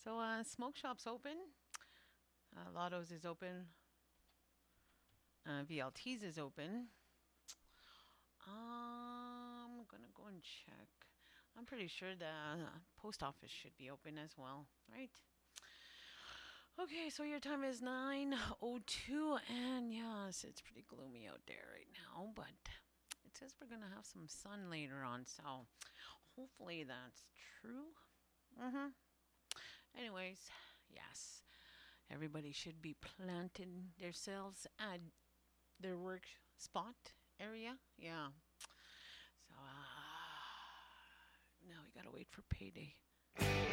So, smoke shop's open. Lotto's is open. VLT's is open. I'm gonna go and check. I'm pretty sure the post office should be open as well, right? Okay, so your time is 9:02, and yes, it's pretty gloomy out there right now, but it says we're gonna have some sun later on, so hopefully that's true. Mm-hmm. Anyways, yes, everybody should be planting themselves at their work spot area. Yeah. So, now we gotta wait for payday.